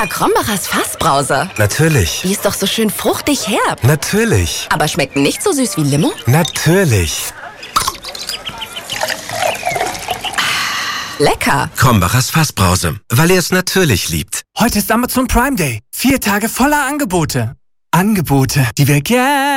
lecker, Kromбachers Fassbrause. Natürlich. Die ist doch so schön fruchtig herb. Natürlich. Aber schmeckt nicht so süß wie Limo? Natürlich. Lecker. Kromбachers Fassbrause, weil er es natürlich liebt. Heute ist Amazon Prime Day. 4 Tage voller Angebote. Angebote, die wir gerne